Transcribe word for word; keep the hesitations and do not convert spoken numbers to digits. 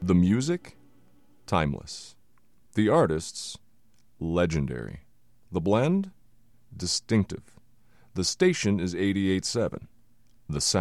The music, timeless. The artists, legendary. The blend, distinctive. The station is eighty-eight point seven. The sound.